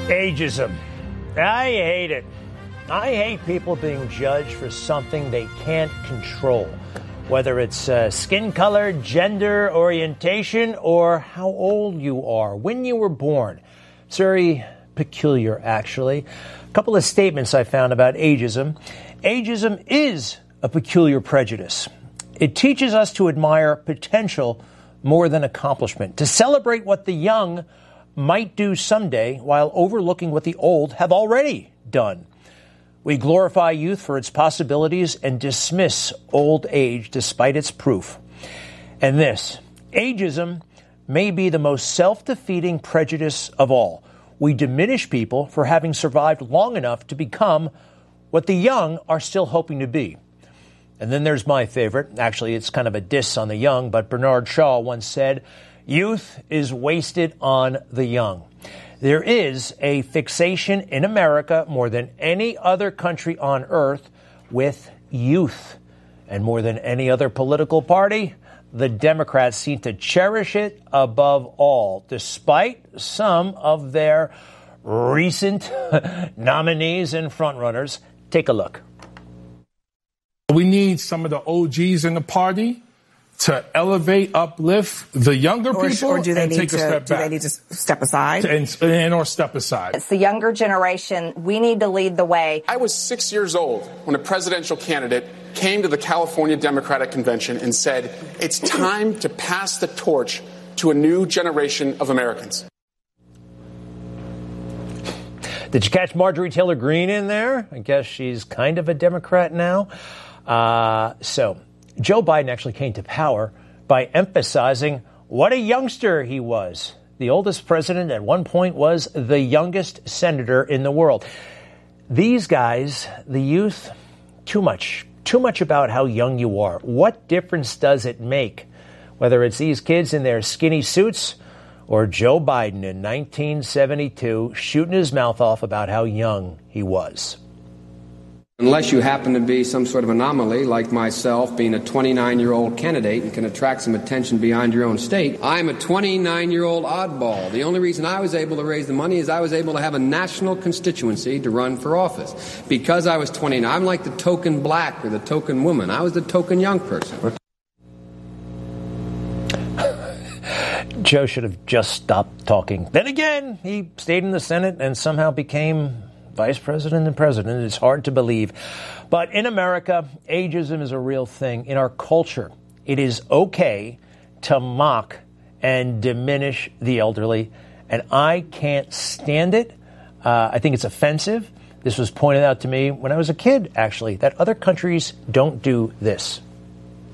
Ageism. I hate it. I hate people being judged for something they can't control, whether it's skin color, gender, orientation, or how old you are, when you were born. It's very peculiar, actually. A couple of statements I found about ageism. Ageism is a peculiar prejudice. It teaches us to admire potential more than accomplishment, to celebrate what the young might do someday while overlooking what the old have already done. We glorify youth for its possibilities and dismiss old age despite its proof. And this, ageism may be the most self-defeating prejudice of all. We diminish people for having survived long enough to become what the young are still hoping to be. And then there's my favorite. Actually, it's kind of a diss on the young, but Bernard Shaw once said, "Youth is wasted on the young." There is a fixation in America more than any other country on earth with youth. And more than any other political party, the Democrats seem to cherish it above all, despite some of their recent nominees and frontrunners. Take a look. We need some of the OGs in the party to elevate, uplift the younger people, or do they and need take a step back. Do they need to step aside? Or step aside. It's the younger generation. We need to lead the way. I was 6 years old when a presidential candidate came to the California Democratic Convention and said, "It's time to pass the torch to a new generation of Americans." Did you catch Marjorie Taylor Greene in there? I guess she's kind of a Democrat now. So Joe Biden actually came to power by emphasizing what a youngster he was. The oldest president at one point was the youngest senator in the world. These guys, the youth, too much about how young you are. What difference does it make? Whether it's these kids in their skinny suits or Joe Biden in 1972 shooting his mouth off about how young he was. Unless you happen to be some sort of anomaly like myself, being a 29-year-old candidate and can attract some attention beyond your own state, I'm a 29-year-old oddball. The only reason I was able to raise the money is I was able to have a national constituency to run for office. Because I was 29, I'm like the token black or the token woman. I was the token young person. Joe should have just stopped talking. Then again, he stayed in the Senate and somehow became vice president and president. It's hard to believe. But in America, ageism is a real thing. In our culture, it is okay to mock and diminish the elderly. And I can't stand it. I think it's offensive. This was pointed out to me when I was a kid, actually, that other countries don't do this.